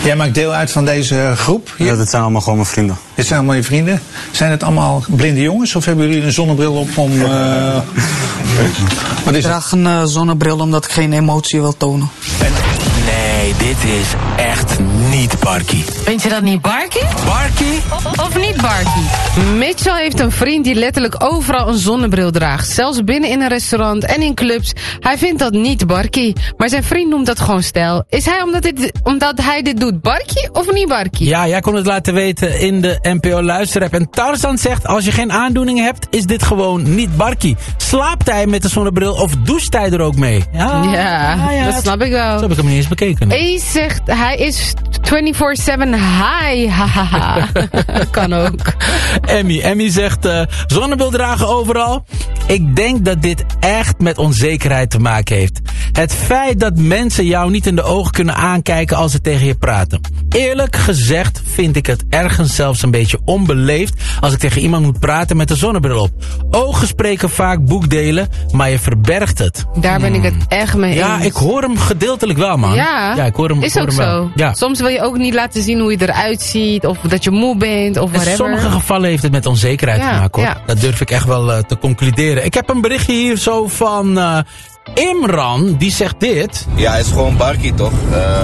Jij maakt deel uit van deze groep? Ja, dat zijn allemaal gewoon mijn vrienden. Dit zijn allemaal je vrienden? Zijn het allemaal blinde jongens of hebben jullie een zonnebril op om... Wat is ik draag een zonnebril omdat ik geen emotie wil tonen. Nee, dit is echt niet Barkie. Vind je dat niet Barkie? Barkie? Of niet Barkie? Mitchell heeft een vriend die letterlijk overal een zonnebril draagt. Zelfs binnen in een restaurant en in clubs. Hij vindt dat niet Barkie. Maar zijn vriend noemt dat gewoon stijl. Is hij omdat hij dit doet Barkie of niet Barkie? Ja, jij kon het laten weten in de NPO Luisterapp. En Tarzan zegt, als je geen aandoeningen hebt, is dit gewoon niet Barkie. Slaapt hij met de zonnebril of doucht hij er ook mee? Ja, dat snap ik wel. Zo heb ik hem niet eens bekeken. Ace zegt, hij is 24/7 high. Hahaha. Kan ook. Emmy zegt, zonnebril dragen overal. Ik denk dat dit echt met onzekerheid te maken heeft. Het feit dat mensen jou niet in de ogen kunnen aankijken als ze tegen je praten. Eerlijk gezegd vind ik het ergens zelfs een beetje onbeleefd als ik tegen iemand moet praten met een zonnebril op. Ogen spreken vaak boekdelen, maar je verbergt het. Daar ben ik het echt mee eens. Ja, ik hoor hem gedeeltelijk wel, man. Ja, ik hoor hem, is ook zo. Ja. Soms wil je ook niet laten zien hoe je eruit ziet, of dat je moe bent, of whatever. In sommige gevallen heeft het met onzekerheid te maken, hoor. Ja. Dat durf ik echt wel te concluderen. Ik heb een berichtje hier zo van Imran, die zegt dit. Ja, het is gewoon Barkie, toch?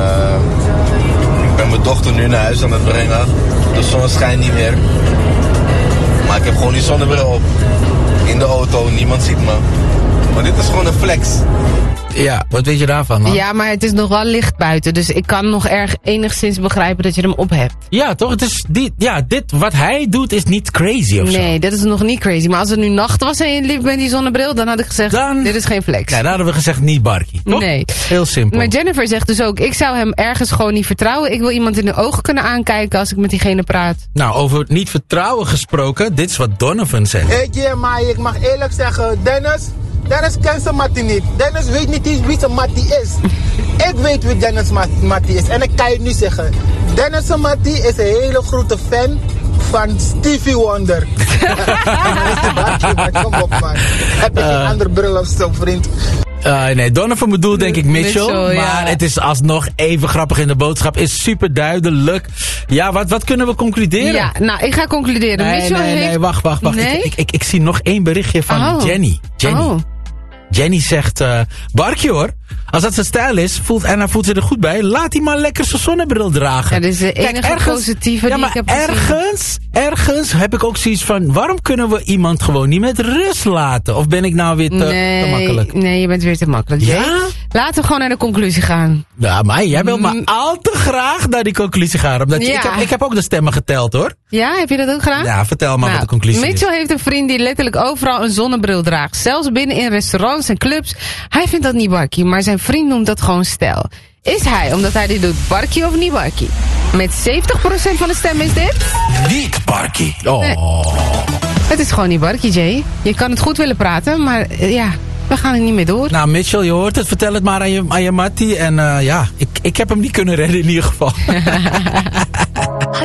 Ik ben mijn dochter nu naar huis aan het brengen. De zon schijnt niet meer. Maar ik heb gewoon die zonnebril op. In de auto, niemand ziet me. Maar dit is gewoon een flex. Ja, wat weet je daarvan, man? Ja, maar het is nog wel licht buiten. Dus ik kan nog enigszins begrijpen dat je hem op hebt. Ja, toch? Het is dit wat hij doet is niet crazy of zo. Nee, dat is nog niet crazy. Maar als het nu nacht was en je liep met die zonnebril, dan had ik gezegd, dit is geen flex. Ja, dan hadden we gezegd niet Barkie. Toch? Nee. Heel simpel. Maar Jennifer zegt dus ook, ik zou hem ergens gewoon niet vertrouwen. Ik wil iemand in de ogen kunnen aankijken als ik met diegene praat. Nou, over niet vertrouwen gesproken, dit is wat Donovan zegt. Hey, maar ik mag eerlijk zeggen, Dennis kent zijn Mattie niet. Dennis weet niet eens wie zijn Mattie is. Ik weet wie Dennis Mattie is. En ik kan je nu zeggen. Dennis Mattie is een hele grote fan van Stevie Wonder. Kom op, man. Heb je geen andere bril of zo, vriend? Nee, Donovan bedoelt denk ik Mitchell. Maar het is alsnog even grappig in de boodschap. Is super duidelijk. Ja, wat kunnen we concluderen? Ja, nou, ik ga concluderen. Nee, wacht. Nee? Ik zie nog één berichtje van Jenny. Jenny zegt, Barkie hoor, als dat zijn stijl is en hij voelt zich er goed bij, laat hij maar lekker zijn zonnebril dragen. Ja, dat is de enige positieve die ik heb gezien. Ergens heb ik ook zoiets van, waarom kunnen we iemand gewoon niet met rust laten? Of ben ik nou weer te makkelijk? Nee, je bent weer te makkelijk. Ja? Laten we gewoon naar de conclusie gaan. Ja, maar jij wilt maar al te graag naar die conclusie gaan. Omdat ik heb ook de stemmen geteld hoor. Ja, heb je dat ook gedaan? Ja, vertel maar wat de conclusie is. Mitchell heeft een vriend die letterlijk overal een zonnebril draagt. Zelfs binnen in restaurants en clubs. Hij vindt dat niet Barkie, maar zijn vriend noemt dat gewoon stijl. Is hij, omdat hij dit doet, Barkie of niet Barkie? Met 70% van de stem is dit... Niet Barkie. Oh. Nee. Het is gewoon niet Barkie, Jay. Je kan het goed willen praten, maar ja... We gaan er niet meer door. Nou, Mitchell, je hoort het. Vertel het maar aan je Mattie. En ik heb hem niet kunnen redden in ieder geval.